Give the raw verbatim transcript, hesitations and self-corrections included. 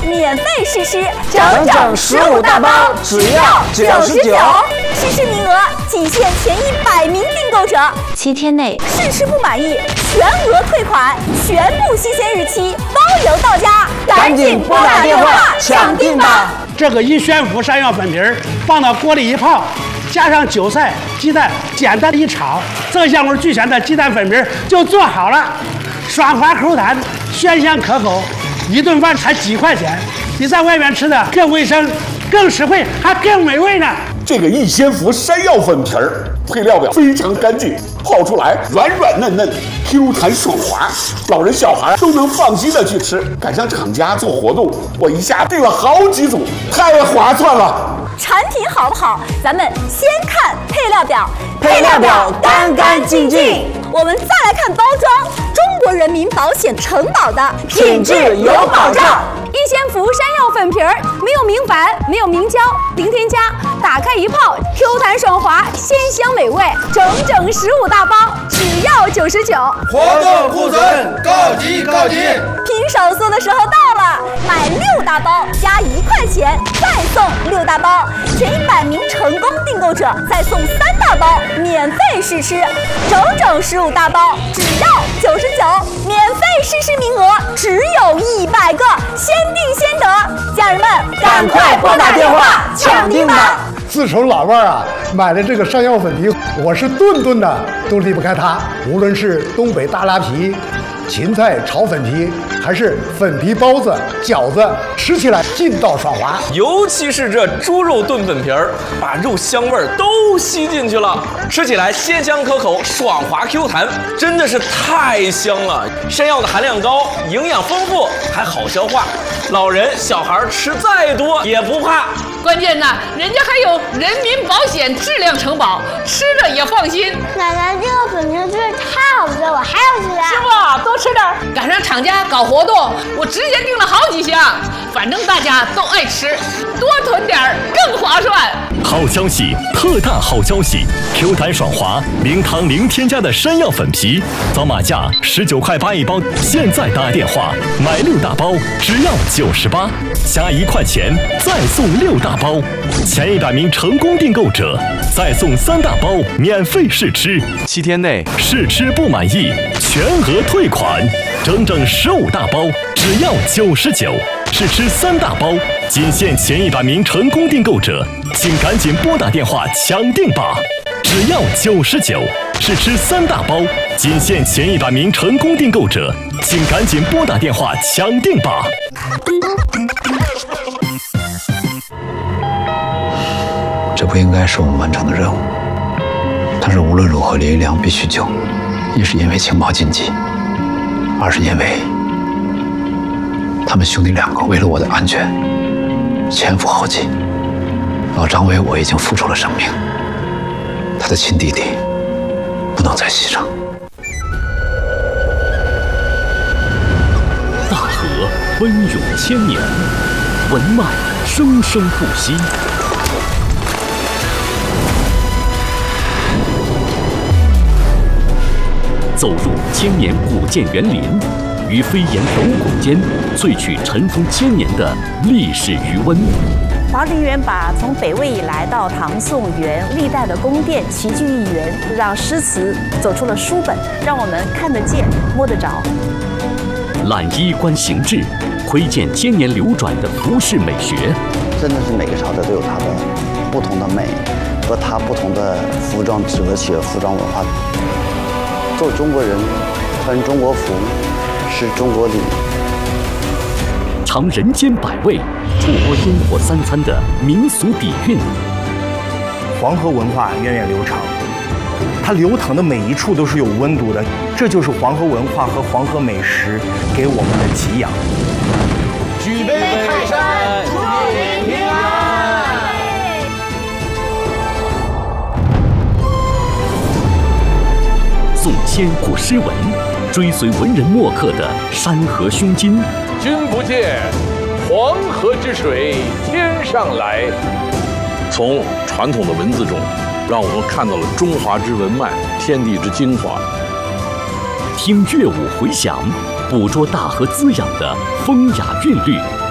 免费试吃， 整整十五大包，只要九十九。 试吃名额仅限前一百名订购者，七天内试吃不满意，全额退款，全部新鲜日期包邮到家。 赶紧拨打电话抢订吧！ 这个一宣府山药粉皮儿放到锅里一泡，加上韭菜、鸡蛋，简单一炒，色香味俱全的鸡蛋粉皮儿就做好了，爽滑口弹，鲜香可口，一顿饭才几块钱，比在外面吃的更卫生、更实惠，还更美味呢。 这个益仙福山药粉皮儿配料表非常干净，泡出来软软嫩嫩 ，Q 弹爽滑，老人小孩都能放心的去吃。赶上厂家做活动，我一下订了好几组，太划算了。 产品好不好，咱们先看配料表， 配料表干干净净。 我们再来看包装，中国人民保险承保的品质有保障。 益仙福山药粉皮儿没有明矾，没有明胶，零添加，打开一泡 ，Q 弹爽滑，鲜香美味，整整十五大包，只要九十九。 活动库存告急告急！ 拼手速的时候到了，买六大包加一块钱，再送六大包，前一百名成功订购者再送三大包，免费试吃，整整十五大包，只要九十九，免费试吃名额只有一百个，先订先得，家人们赶快拨打电话抢订吧！ 自从老伴儿啊买了这个山药粉皮，我是顿顿的都离不开它。无论是东北大拉皮、芹菜炒粉皮，还是粉皮包子、饺子，吃起来劲道爽滑。 尤其是这猪肉炖粉皮儿，把肉香味儿都吸进去了，吃起来鲜香可口，爽滑 Q 弹，真的是太香了。山药的含量高，营养丰富，还好消化，老人小孩吃再多也不怕。 关键呢，人家还有人民保险质量承保，吃着也放心。 奶奶，这个粉皮真是太好吃了，我还要吃啊！ 是吧？多吃点。赶上厂家搞活动，我直接订了好几箱，反正大家都爱吃，多囤点儿更划算。 好消息，特大好消息 ！Q 弹爽滑，零糖零添加的山药粉皮，早马价十九块八一包，现在打电话买六大包，只要九十八，加一块钱再送六大包，前一百名成功订购者再送三大包，免费试吃， 七天内试吃不满意全额退款，整整十五大包，只要九十九。试吃三大包，仅限前一百名成功订购者，请赶紧拨打电话抢订吧！只要九十九，试吃三大包，仅限前一百名成功订购者，请赶紧拨打电话抢订吧！ 这不应该是我们完成的任务，但是无论如何，林一良必须救，一是因为情报禁忌，二是因为他们兄弟两个为了我的安全前赴后继。老张为我已经付出了生命，他的亲弟弟不能再牺牲。 大河奔涌千年，文脉生生不息。走入千年古建园林，于飞檐斗拱间萃取尘封千年的历史余温。 华林园把从北魏以来到唐宋元历代的宫殿齐聚一园，让诗词走出了书本，让我们看得见、摸得着。 揽衣观形制，窥见千年流转的服饰美学。 真的是每个朝代都有它的不同的美和它不同的服装哲学、服装文化。做中国人，穿中国服，是中国礼。 尝人间百味，触摸烟火三餐的民俗底蕴。 黄河文化源远流长，它流淌的每一处都是有温度的，这就是黄河文化和黄河美食给我们的给养。 举杯泰山，祝你平安。 诵千古诗文，追随文人墨客的山河胸襟。 君不见，黄河之水天上来。 从传统的文字中，让我们看到了中华之文脉，天地之精华。 听乐舞回响，捕捉大河滋养的风雅韵律。